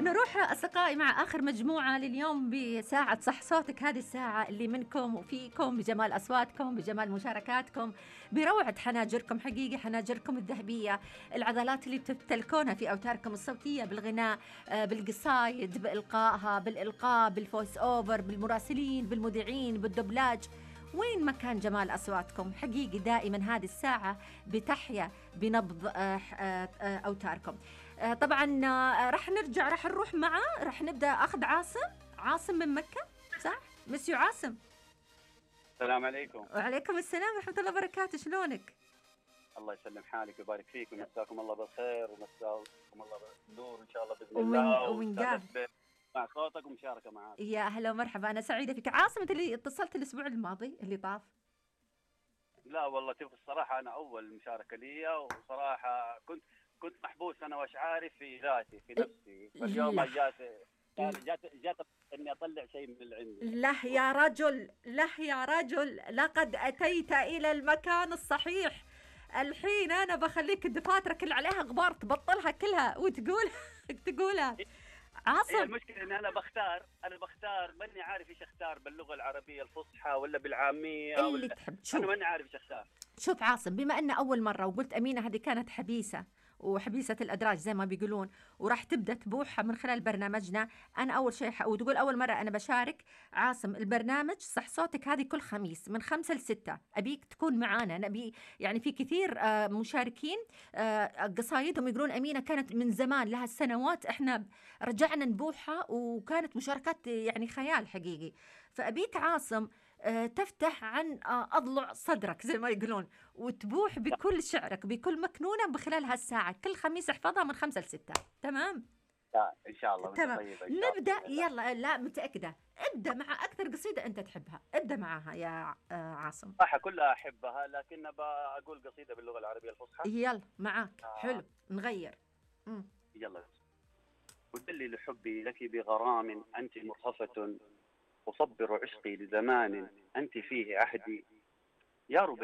نروح أصدقائي مع آخر مجموعة لليوم بساعة صح صوتك، هذه الساعة اللي منكم وفيكم بجمال أصواتكم، بجمال مشاركاتكم، بروعة حناجركم، حقيقي حناجركم الذهبية، العضلات اللي تمتلكونها في أوتاركم الصوتية بالغناء، بالقصايد، بإلقائها، بالإلقاء، بالفويس أوفر، بالمراسلين، بالمذيعين، بالدبلاج. وين ما كان جمال أصواتكم، حقيقي دائما هذه الساعة بتحيا بنبض أوتاركم. طبعا راح نروح معه، راح نبدأ أخذ عاصم من مكة، صح؟ مسيو عاصم. السلام عليكم. وعليكم السلام ورحمة الله وبركاته، شلونك؟ الله يسلم حالك ويبارك فيك ومساكم الله بالخير ومساكم الله بالنور ان شاء الله باذن الله، ومن قال مع صوتك ومشاركه معاك. يا أهلا ومرحبا، أنا سعيدة فيك. عاصم، أنت اللي اتصلت الأسبوع الماضي اللي طاف. لا والله شوف، الصراحه انا اول مشاركه لي، وصراحه كنت محبوس انا واشعاري في ذاتي في نفسي، فاليوم جات اني اطلع شيء من اللي عندي. له يا رجل، له يا رجل، لقد أتيت إلى المكان الصحيح. الحين أنا بخليك الدفاتر اللي عليها غبار تبطلها كلها تقولها. عاصم، هي المشكله ان انا بختار ماني عارف ايش اختار، باللغه العربيه الفصحى ولا بالعاميه اللي ولا تحب. انا ماني عارف ايش اختار. شوف عاصم، بما أن أول مرة وقلت أمينة هذه كانت حبيسة وحبيسة الأدراج زي ما بيقولون، وراح تبدأ تبوحها من خلال برنامجنا، أنا أول شيء وتقول أول مرة أنا بشارك. عاصم، البرنامج صح صوتك هذه كل خميس من 5 ل6 أبيك تكون معانا. نبي يعني في كثير مشاركين قصايدهم يقولون أمينة كانت من زمان لها السنوات، إحنا رجعنا نبوحها وكانت مشاركات يعني خيال حقيقي. فأبيك عاصم تفتح عن أضلع صدرك زي ما يقولون، وتبوح بكل شعرك بكل مكنونة بخلال هالساعة كل خميس. احفظها من 5 ل6. تمام؟ ان شاء الله. تمام. طيبة نبدأ يلا. لا متأكدة، ابدأ مع أكثر قصيدة أنت تحبها، ابدأ معها يا عاصم. صح، كلها أحبها، لكن بقول قصيدة باللغة العربية الفصحى. يلا معاك. حلو، نغير. يلا. أدلل حبي لك بغرام أنت مرهفة، أصبر عشقي لزمان أنت فيه عهدي، يا رب